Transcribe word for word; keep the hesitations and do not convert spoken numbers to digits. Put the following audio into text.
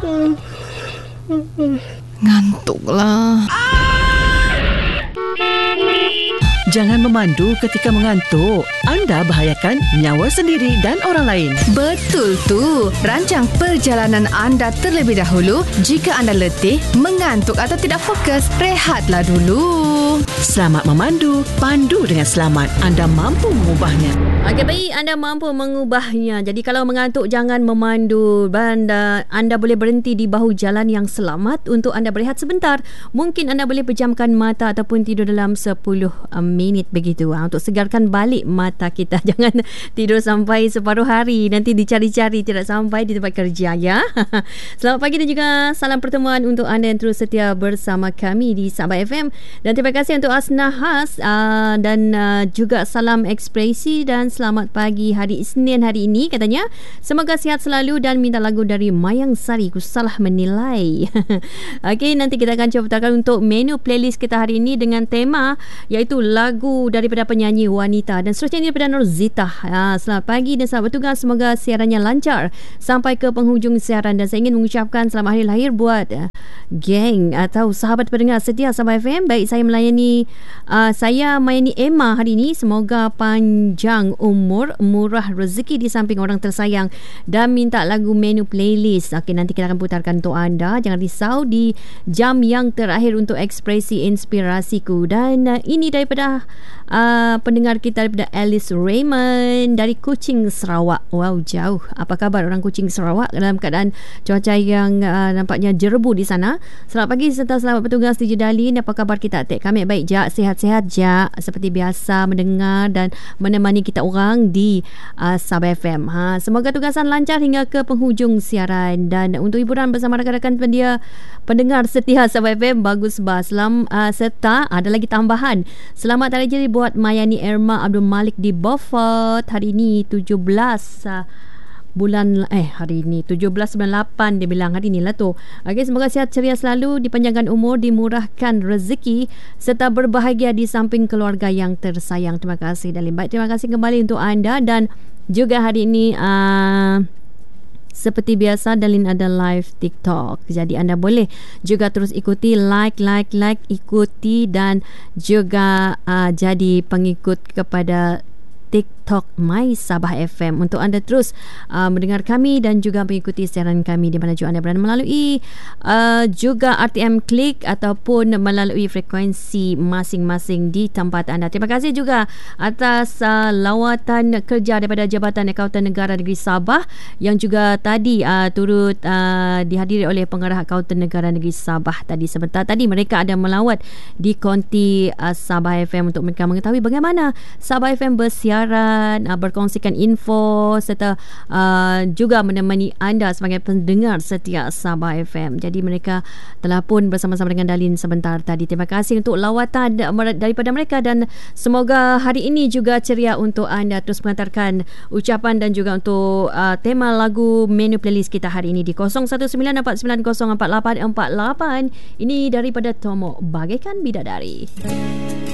Ngantuklah. Jangan memandu ketika mengantuk. Anda bahayakan nyawa sendiri dan orang lain. Betul tu. Rancang perjalanan anda terlebih dahulu. Jika anda letih, mengantuk atau tidak fokus, rehatlah dulu. Selamat memandu. Pandu dengan selamat. Anda mampu mengubahnya. Okey, baik, anda mampu mengubahnya. Jadi kalau mengantuk, jangan memandu. Anda, anda boleh berhenti di bahu jalan yang selamat untuk anda berehat sebentar. Mungkin anda boleh pejamkan mata ataupun tidur dalam sepuluh minit begitu, ha, untuk segarkan balik mata kita. Jangan tidur sampai separuh hari, nanti dicari-cari tidak sampai di tempat kerja, ya. Selamat pagi dan juga salam pertemuan untuk anda yang terus setia bersama kami di Sabah F M. Dan terima kasih untuk Asna Has, uh, dan uh, juga salam ekspresi dan selamat pagi hari Isnin hari ini katanya. Semoga sihat selalu dan minta lagu dari Mayang Sari, Ku Salah Menilai. Okey, nanti kita akan cuba putarkan untuk menu playlist kita hari ini dengan tema iaitu lagu daripada penyanyi wanita, dan seterusnya ini daripada Norzita. Ha, selamat pagi dan selamat bertugas. Semoga siarannya lancar sampai ke penghujung siaran, dan saya ingin mengucapkan selamat hari lahir buat uh, geng atau sahabat pendengar setia Sabah F M. Baik, saya melayani uh, saya melayani Emma hari ini. Semoga panjang umur, murah rezeki di samping orang tersayang, dan minta lagu menu playlist. Okey, nanti kita akan putarkan untuk anda. Jangan risau di jam yang terakhir untuk ekspresi inspirasiku. Dan uh, ini daripada uh, pendengar kita daripada Alice Raymond dari Kuching, Sarawak. Wow, jauh. Apa khabar orang Kuching, Sarawak dalam keadaan cuaca yang uh, nampaknya jerebu di sana. Selamat pagi serta selamat bertugas di Jedalin. Apa khabar kita? Tek kami baik, Jak. Sihat-sihat, Jak. Seperti biasa mendengar dan menemani kita orang di uh, Sabah F M. Ha, semoga tugasan lancar hingga ke penghujung siaran. Dan untuk hiburan bersama rakan-rakan pendia, pendengar setia Sabah F M, bagus bah. Selam, uh, serta ada lagi tambahan. Selamat hari jadi buat Mayani Erma Abdul Malik di Beaufort. Hari ini tujuh belas uh, bulan eh hari ini tujuh belas bulan lapan, dia bilang hari ni lah tu. Okey, semoga sihat ceria selalu, dipanjangkan umur, dimurahkan rezeki serta berbahagia di samping keluarga yang tersayang. Terima kasih Dalin. Baik, terima kasih kembali untuk anda. Dan juga hari ini uh, seperti biasa Dalin ada live TikTok. Jadi anda boleh juga terus ikuti, like like like ikuti, dan juga uh, jadi pengikut kepada TikTok My Sabah F M untuk anda terus uh, mendengar kami dan juga mengikuti siaran kami di mana juga anda berada melalui uh, juga R T M Klik ataupun melalui frekuensi masing-masing di tempat anda. Terima kasih juga atas uh, lawatan kerja daripada Jabatan Akauntan Negara Negeri Sabah yang juga tadi uh, turut uh, dihadiri oleh Pengarah Akauntan Negara Negeri Sabah tadi sebentar. Tadi mereka ada melawat di konti uh, Sabah F M untuk mereka mengetahui bagaimana Sabah F M bersiaran, uh, berkongsikan info serta uh, juga menemani anda sebagai pendengar setia Sabah F M. Jadi mereka telah pun bersama-sama dengan Dalin sebentar tadi. Terima kasih untuk lawatan daripada mereka, dan semoga hari ini juga ceria untuk anda terus mengantarkan ucapan dan juga untuk uh, tema lagu menu playlist kita hari ini di kosong satu sembilan empat sembilan kosong empat lapan empat lapan. Ini daripada Tomo Bagaikan Bidadari.